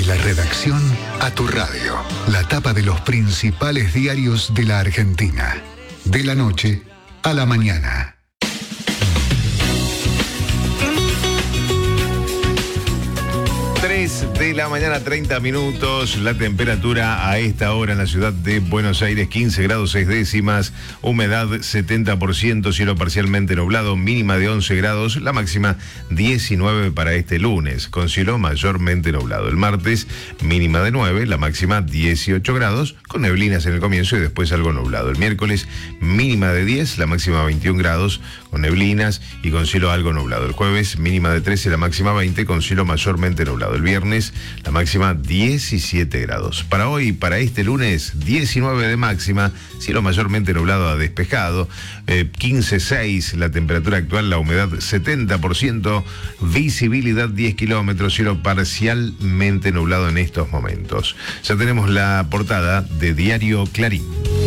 la redacción a tu radio. La tapa de los principales diarios de la Argentina. De la noche a la mañana. 3 de la mañana, 30 minutos. La temperatura a esta hora en la ciudad de Buenos Aires, 15 grados 6 décimas. Humedad 70%, cielo parcialmente nublado, mínima de 11 grados. La máxima 19 para este lunes, con cielo mayormente nublado. El martes, mínima de 9, la máxima 18 grados, con neblinas en el comienzo y después algo nublado. El miércoles, mínima de 10, la máxima 21 grados, con neblinas y con cielo algo nublado. El jueves, mínima de 13, la máxima 20, con cielo mayormente nublado. El viernes, la máxima 17 grados. Para hoy, para este lunes, 19 de máxima, cielo mayormente nublado a despejado, 15,6 la temperatura actual, la humedad 70%, visibilidad 10 kilómetros, cielo parcialmente nublado en estos momentos. Ya tenemos la portada de Diario Clarín.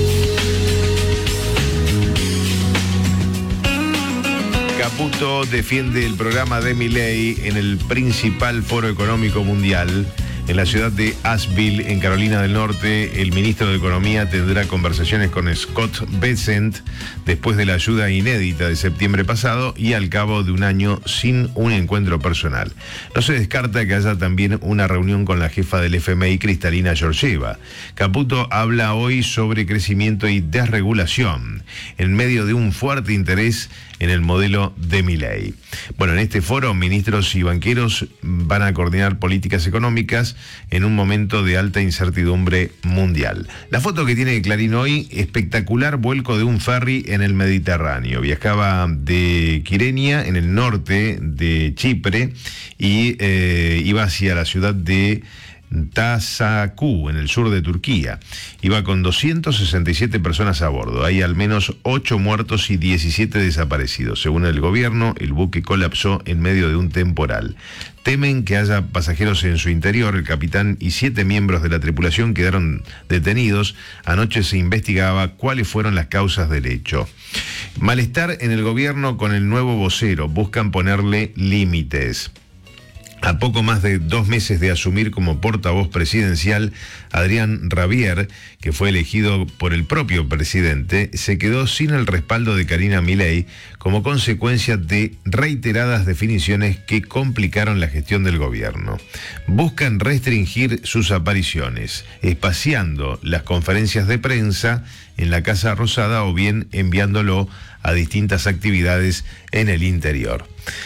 Caputo defiende el programa de Milei en el principal foro económico mundial. En la ciudad de Asheville, en Carolina del Norte, el ministro de Economía tendrá conversaciones con Scott Bessent después de la ayuda inédita de septiembre pasado y al cabo de un año sin un encuentro personal. No se descarta que haya también una reunión con la jefa del FMI, Kristalina Georgieva. Caputo habla hoy sobre crecimiento y desregulación, en medio de un fuerte interés en el modelo de Milei. Bueno, en este foro, ministros y banqueros van a coordinar políticas económicas en un momento de alta incertidumbre mundial. La foto que tiene Clarín hoy, espectacular vuelco de un ferry en el Mediterráneo. Viajaba de Kyrenia, en el norte de Chipre, y iba hacia la ciudad de Tasaku, en el sur de Turquía. Iba con 267 personas a bordo. Hay al menos 8 muertos y 17 desaparecidos. Según el gobierno, el buque colapsó en medio de un temporal. Temen que haya pasajeros en su interior. El capitán y 7 miembros de la tripulación quedaron detenidos. Anoche se investigaba cuáles fueron las causas del hecho. Malestar en el gobierno con el nuevo vocero. Buscan ponerle límites. A poco más de 2 meses de asumir como portavoz presidencial, Adrián Rabier, que fue elegido por el propio presidente, se quedó sin el respaldo de Karina Milei como consecuencia de reiteradas definiciones que complicaron la gestión del gobierno. Buscan restringir sus apariciones, espaciando las conferencias de prensa en la Casa Rosada o bien enviándolo a distintas actividades en el interior.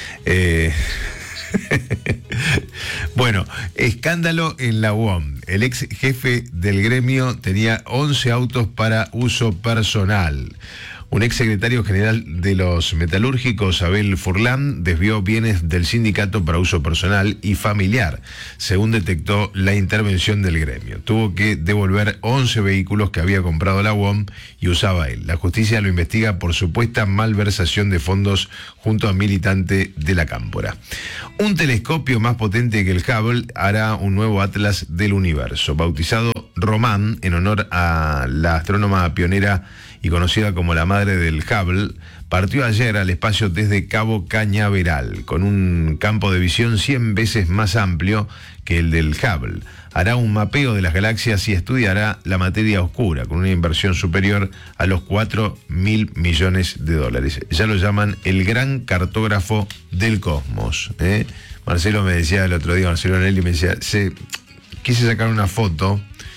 Bueno, escándalo en la UOM. El ex jefe del gremio tenía 11 autos para uso personal. Un ex secretario general de los metalúrgicos, Abel Furlan, desvió bienes del sindicato para uso personal y familiar, según detectó la intervención del gremio. Tuvo que devolver 11 vehículos que había comprado la UOM y usaba él. La justicia lo investiga por supuesta malversación de fondos junto a militante de la Cámpora. Un telescopio más potente que el Hubble hará un nuevo atlas del universo, bautizado Román en honor a la astrónoma pionera y conocida como la madre del Hubble. Partió ayer al espacio desde Cabo Cañaveral, con un campo de visión 100 veces más amplio que el del Hubble. Hará un mapeo de las galaxias y estudiará la materia oscura, con una inversión superior a los 4.000 millones de dólares. Ya lo llaman el gran cartógrafo del cosmos. Marcelo me decía el otro día, Marcelo Nelly me decía, quise sacar una foto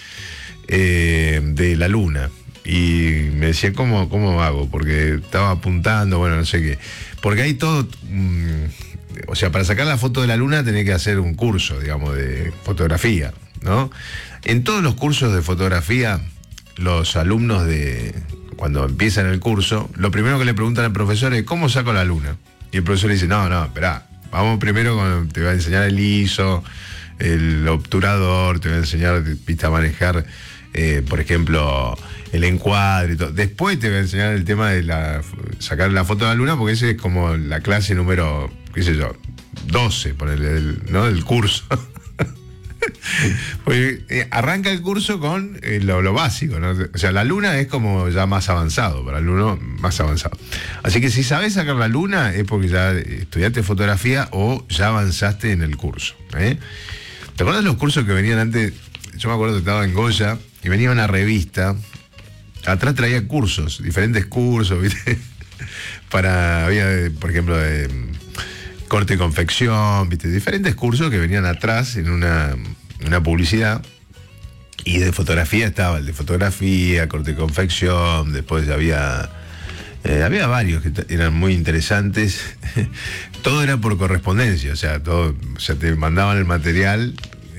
de la luna. Y me decía, ¿cómo hago? Porque estaba apuntando, bueno, no sé qué. Porque hay todo... o sea, para sacar la foto de la luna tenés que hacer un curso, digamos, de fotografía, ¿no? En todos los cursos de fotografía, los alumnos cuando empiezan el curso, lo primero que le preguntan al profesor es, ¿cómo saco la luna? Y el profesor le dice, no, esperá, vamos primero te voy a enseñar el ISO, el obturador, te voy a enseñar, viste, a manejar... por ejemplo, el encuadre y todo. Después te voy a enseñar el tema de sacar la foto de la luna, porque ese es como la clase número, qué sé yo, 12, ¿no? Del curso. Pues, arranca el curso con lo básico, ¿no? O sea, la luna es como ya más avanzado, para el alumno más avanzado. Así que si sabes sacar la luna es porque ya estudiaste fotografía o ya avanzaste en el curso, ¿Te acuerdas los cursos que venían antes? Yo me acuerdo que estaba en Goya y venía una revista. Atrás traía cursos, diferentes cursos, ¿viste? Había, por ejemplo, de corte y confección, ¿viste? Diferentes cursos que venían atrás en una publicidad. Y de fotografía estaba el de fotografía, corte y confección, después había varios que eran muy interesantes. Todo era por correspondencia, o sea, te mandaban el material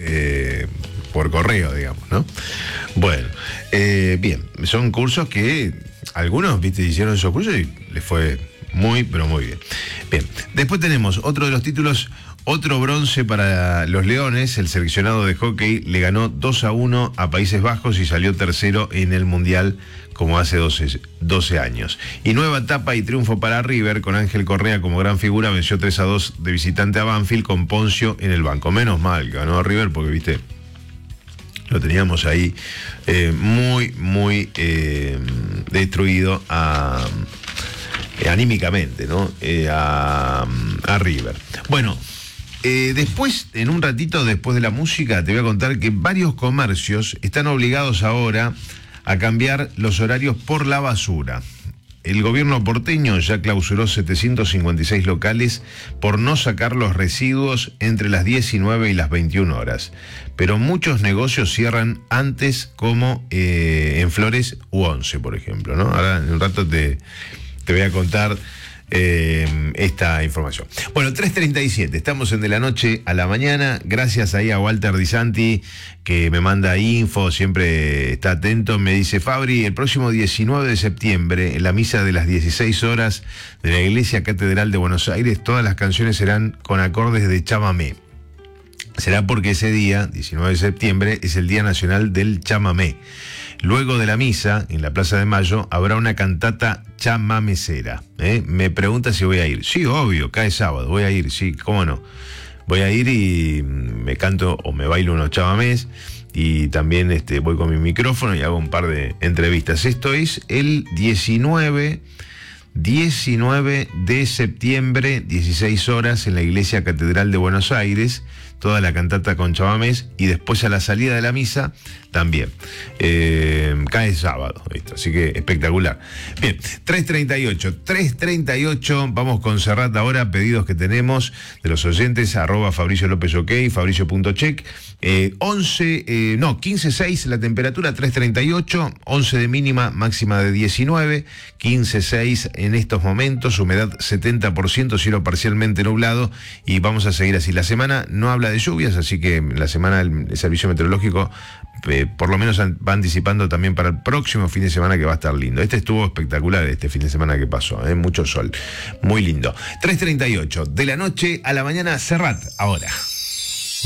por correo, digamos, ¿no? Bueno, bien, son cursos que algunos, viste, hicieron esos cursos y les fue muy, pero muy bien. Bien, después tenemos otro de los títulos, otro bronce para los Leones. El seleccionado de hockey le ganó 2-1 a Países Bajos y salió tercero en el Mundial como hace 12 años. Y nueva etapa y triunfo para River, con Ángel Correa como gran figura, venció 3-2 de visitante a Banfield con Poncio en el banco. Menos mal que ganó River porque, viste, lo teníamos ahí muy destruido anímicamente, ¿no? A River. Bueno, después, en un ratito después de la música, te voy a contar que varios comercios están obligados ahora a cambiar los horarios por la basura. El gobierno porteño ya clausuró 756 locales por no sacar los residuos entre las 19 y las 21 horas. Pero muchos negocios cierran antes, como en Flores u 11, por ejemplo, ¿no? Ahora en un rato te voy a contar esta información. Bueno, 3:37, estamos en De la Noche a la Mañana. Gracias ahí a Walter Di Santi, que me manda info, siempre está atento. Me dice: Fabri, el próximo 19 de septiembre, en la misa de las 16 horas de la Iglesia Catedral de Buenos Aires, todas las canciones serán con acordes de chamamé. Será porque ese día, 19 de septiembre, es el Día Nacional del Chamamé. Luego de la misa, en la Plaza de Mayo, habrá una cantata chamamecera. Me pregunta si voy a ir. Sí, obvio, cae sábado, voy a ir, sí, cómo no. Voy a ir y me canto o me bailo unos chamamés, y también voy con mi micrófono y hago un par de entrevistas. Esto es el 19 de septiembre, 16 horas, en la Iglesia Catedral de Buenos Aires. Toda la cantata con chamamés, y después a la salida de la misa también. Cae sábado, ¿viste? Así que espectacular. Bien, 3:38, vamos con Serrat ahora, pedidos que tenemos de los oyentes, @Fabricio López OK, Fabricio.check. 15:6 la temperatura, 3:38, 11 de mínima, máxima de 19, 15:6 en estos momentos, humedad 70%, cielo parcialmente nublado, y vamos a seguir así. La semana no habla de lluvias, así que la semana el servicio meteorológico por lo menos va anticipando también para el próximo fin de semana, que va a estar lindo. Estuvo espectacular este fin de semana que pasó, mucho sol, muy lindo. 3:38, de la noche a la mañana, Serrat ahora.